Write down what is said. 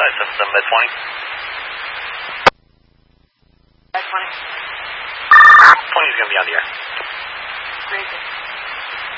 side, 77 med 20. Med 20. 20 is going to be on the air. Great.